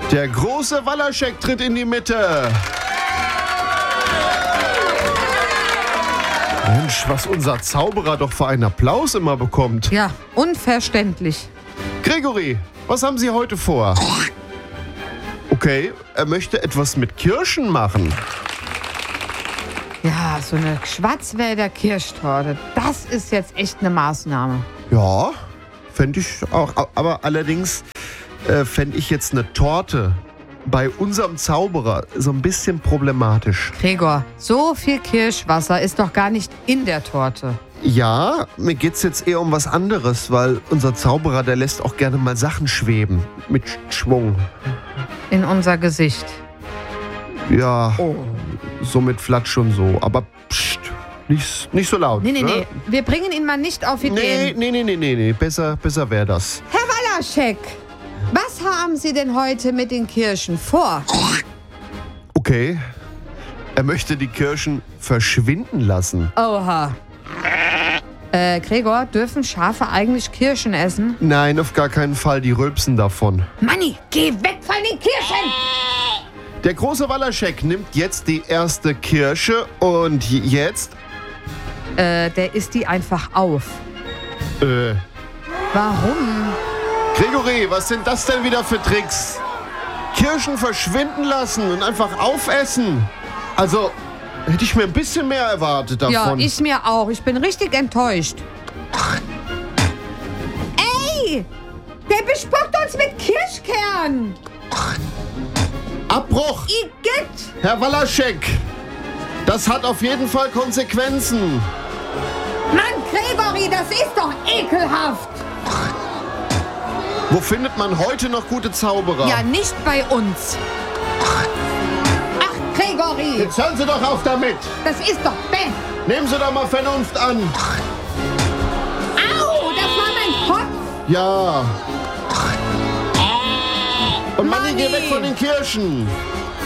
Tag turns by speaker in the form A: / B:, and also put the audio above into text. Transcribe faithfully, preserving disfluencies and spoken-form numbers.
A: Der große Walaschek tritt in die Mitte. Mensch, was unser Zauberer doch für einen Applaus immer bekommt.
B: Ja, unverständlich.
A: Gregory, was haben Sie heute vor? Okay, er möchte etwas mit Kirschen machen.
B: Ja, so eine Schwarzwälder Kirschtorte, das ist jetzt echt eine Maßnahme.
A: Ja, fände ich auch. Aber allerdings äh, fände ich jetzt eine Torte bei unserem Zauberer so ein bisschen problematisch.
B: Gregor, so viel Kirschwasser ist doch gar nicht in der Torte.
A: Ja, mir geht's jetzt eher um was anderes, weil unser Zauberer, der lässt auch gerne mal Sachen schweben. Mit Schwung.
B: In unser Gesicht.
A: Ja,
B: Oh.
A: so mit Flatsch und so. Aber pst, nicht, nicht so laut.
B: Nee, nee,
A: ne?
B: nee. Wir bringen ihn mal nicht auf
A: Nee,
B: Ideen.
A: nee, nee, nee, nee, nee. Besser, besser wäre das.
B: Herr Walaschek, was haben Sie denn heute mit den Kirschen vor?
A: Okay. Er möchte die Kirschen verschwinden lassen.
B: Oha. Äh, Gregor, dürfen Schafe eigentlich Kirschen essen?
A: Nein, auf gar keinen Fall. Die rülpsen davon.
B: Manni, geh weg von den Kirschen!
A: Der große Walaschek nimmt jetzt die erste Kirsche und jetzt...
B: Äh, der isst die einfach auf.
A: Äh,
B: Warum?
A: Gregory, was sind das denn wieder für Tricks? Kirschen verschwinden lassen und einfach aufessen. Also, hätte ich mir ein bisschen mehr erwartet davon.
B: Ja, ich mir auch. Ich bin richtig enttäuscht. Ey! Der bespuckt uns mit Kirschkern!
A: Abbruch!
B: Igitt!
A: Herr Walaschek, das hat auf jeden Fall Konsequenzen.
B: Mann, Gregory, das ist doch ekelhaft!
A: Wo findet man heute noch gute Zauberer?
B: Ja, nicht bei uns. Ach, Gregory,
A: Jetzt hören Sie doch auf damit.
B: das ist doch bäh.
A: Nehmen Sie doch mal Vernunft an.
B: Au, das war mein Kopf.
A: Ja. Und Manni,
B: Manni.
A: geh weg von den Kirschen.